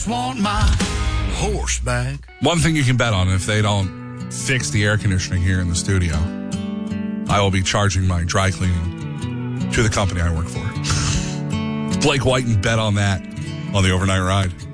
Want my horse back. One thing you can bet on, if they don't fix the air conditioning here in the studio, I will be charging my dry cleaning to the company I work for. Blake Whiten bet on that on the overnight ride.